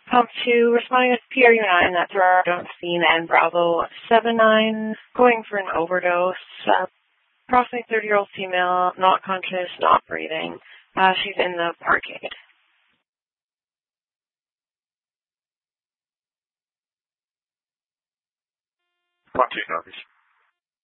Pump 2, responding with PRU9, that's Gerardo Scene and Bravo 79, going for an overdose. Approximately 30-year-old female, not conscious, not breathing. She's in the parkade. Pump 2, copies.